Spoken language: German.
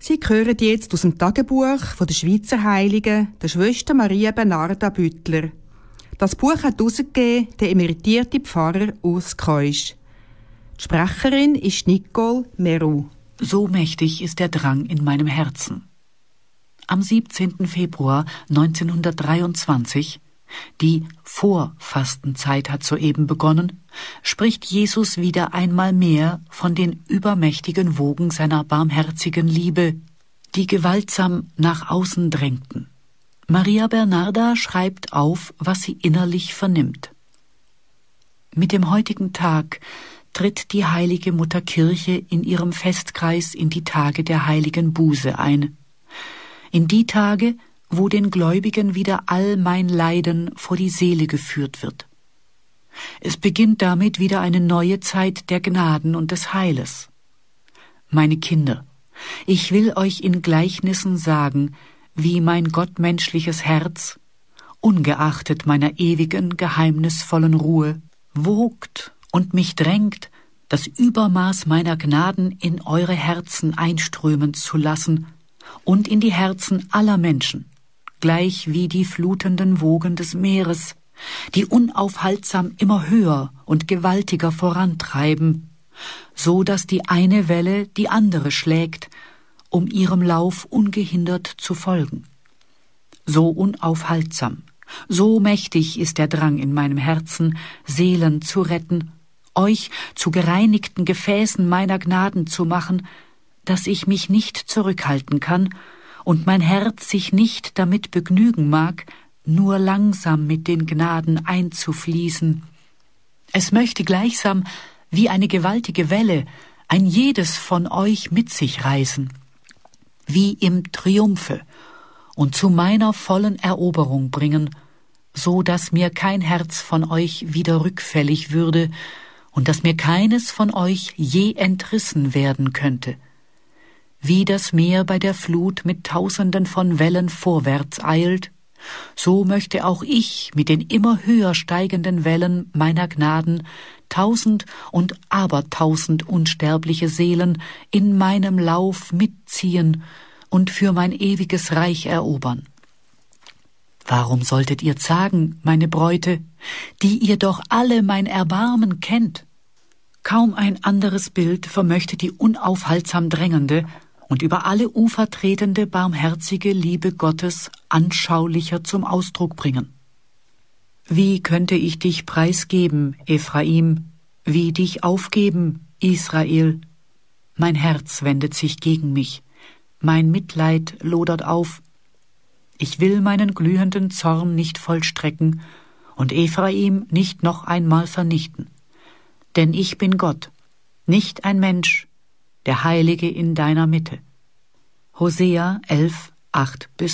Sie hören jetzt aus dem Tagebuch von der Schweizer Heiligen, der Schwester Maria Bernarda Büttler. Das Buch hat herausgegeben der emeritierte Pfarrer Urs Keusch. Die Sprecherin ist Nicole Meru. So mächtig ist der Drang in meinem Herzen. Am 17. Februar 1923, die Vorfastenzeit hat soeben begonnen, spricht Jesus wieder einmal mehr von den übermächtigen Wogen seiner barmherzigen Liebe, die gewaltsam nach außen drängten. Maria Bernarda schreibt auf, was sie innerlich vernimmt. Mit dem heutigen Tag tritt die heilige Mutter Kirche in ihrem Festkreis in die Tage der heiligen Buße ein. In die Tage, wo den Gläubigen wieder all mein Leiden vor die Seele geführt wird. Es beginnt damit wieder eine neue Zeit der Gnaden und des Heiles. Meine Kinder, ich will euch in Gleichnissen sagen, wie mein gottmenschliches Herz, ungeachtet meiner ewigen, geheimnisvollen Ruhe, wogt und mich drängt, das Übermaß meiner Gnaden in eure Herzen einströmen zu lassen und in die Herzen aller Menschen, gleich wie die flutenden Wogen des Meeres, die unaufhaltsam immer höher und gewaltiger vorantreiben, so dass die eine Welle die andere schlägt, um ihrem Lauf ungehindert zu folgen. So unaufhaltsam, so mächtig ist der Drang in meinem Herzen, Seelen zu retten, euch zu gereinigten Gefäßen meiner Gnaden zu machen, dass ich mich nicht zurückhalten kann und mein Herz sich nicht damit begnügen mag, nur langsam mit den Gnaden einzufließen. Es möchte gleichsam wie eine gewaltige Welle ein jedes von euch mit sich reißen, wie im Triumphe, und zu meiner vollen Eroberung bringen, so dass mir kein Herz von euch wieder rückfällig würde und dass mir keines von euch je entrissen werden könnte. Wie das Meer bei der Flut mit Tausenden von Wellen vorwärts eilt, so möchte auch ich mit den immer höher steigenden Wellen meiner Gnaden 1000 und abertausend unsterbliche Seelen in meinem Lauf mitziehen und für mein ewiges Reich erobern. Warum solltet ihr zagen, meine Bräute, die ihr doch alle mein Erbarmen kennt? Kaum ein anderes Bild vermöchte die unaufhaltsam drängende und über alle Ufer tretende barmherzige Liebe Gottes anschaulicher zum Ausdruck bringen. Wie könnte ich dich preisgeben, Ephraim, wie dich aufgeben, Israel? Mein Herz wendet sich gegen mich, mein Mitleid lodert auf. Ich will meinen glühenden Zorn nicht vollstrecken und Ephraim nicht noch einmal vernichten. Denn ich bin Gott, nicht ein Mensch, der Heilige in deiner Mitte. Hosea 11, 8-9